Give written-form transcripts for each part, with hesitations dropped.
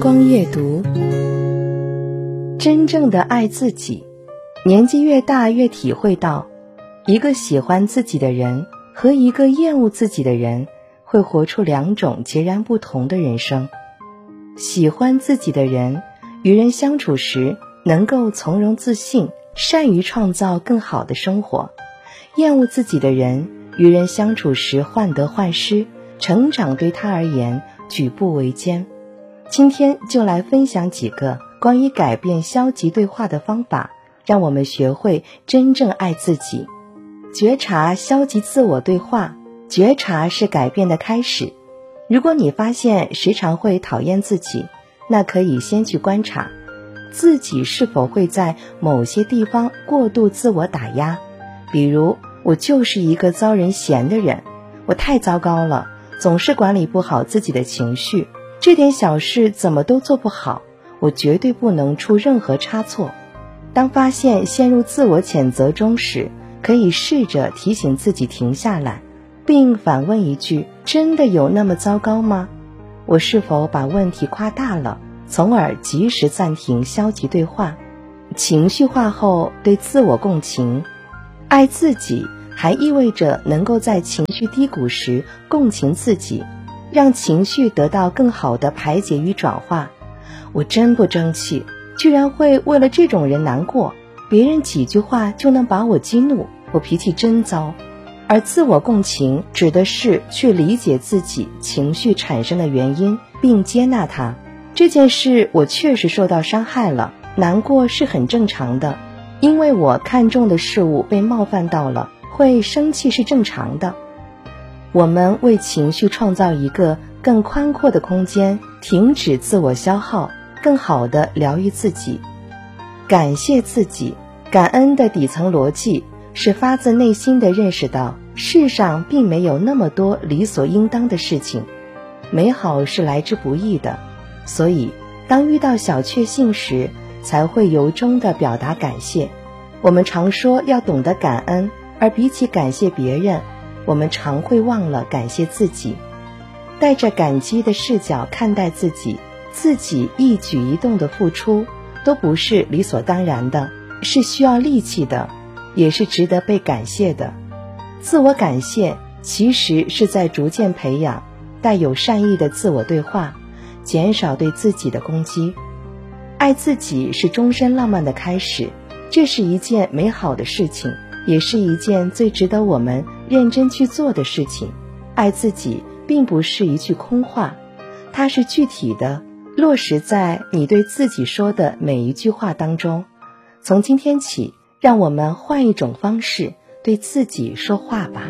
光夜读，真正的爱自己。年纪越大越体会到，一个喜欢自己的人和一个厌恶自己的人会活出两种截然不同的人生。喜欢自己的人与人相处时能够从容自信，善于创造更好的生活；厌恶自己的人与人相处时患得患失，成长对他而言举步维艰。今天就来分享几个关于改变消极对话的方法，让我们学会真正爱自己。觉察消极自我对话，觉察是改变的开始。如果你发现时常会讨厌自己，那可以先去观察自己是否会在某些地方过度自我打压。比如，我就是一个遭人嫌的人，我太糟糕了，总是管理不好自己的情绪，这点小事怎么都做不好，我绝对不能出任何差错。当发现陷入自我谴责中时，可以试着提醒自己停下来，并反问一句：真的有那么糟糕吗？我是否把问题夸大了？从而及时暂停消极对话。情绪化后对自我共情。爱自己还意味着能够在情绪低谷时共情自己，让情绪得到更好的排解与转化。我真不争气，居然会为了这种人难过，别人几句话就能把我激怒，我脾气真糟。而自我共情指的是去理解自己情绪产生的原因，并接纳它。这件事我确实受到伤害了，难过是很正常的，因为我看重的事物被冒犯到了，会生气是正常的。我们为情绪创造一个更宽阔的空间，停止自我消耗，更好地疗愈自己。感谢自己，感恩的底层逻辑是发自内心地认识到，世上并没有那么多理所应当的事情，美好是来之不易的，所以当遇到小确幸时，才会由衷地表达感谢。我们常说要懂得感恩，而比起感谢别人，我们常会忘了感谢自己。带着感激的视角看待自己，自己一举一动的付出都不是理所当然的，是需要力气的，也是值得被感谢的。自我感谢其实是在逐渐培养带有善意的自我对话，减少对自己的攻击。爱自己是终身浪漫的开始，这是一件美好的事情，也是一件最值得我们认真去做的事情。爱自己并不是一句空话，它是具体的，落实在你对自己说的每一句话当中。从今天起，让我们换一种方式对自己说话吧。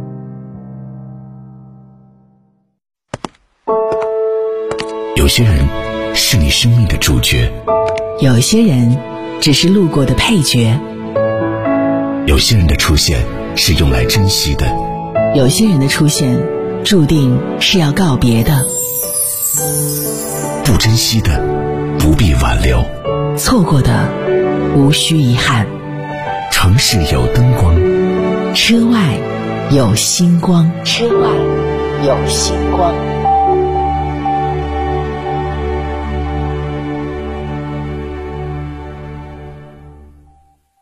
有些人是你生命的主角， 有些人只是路过的配角， 有些人的出现是用来珍惜的， 有些人的出现注定是要告别的。 不珍惜的不必挽留， 错过的无需遗憾。 城市有灯光， 车外有星光， 车外有星光。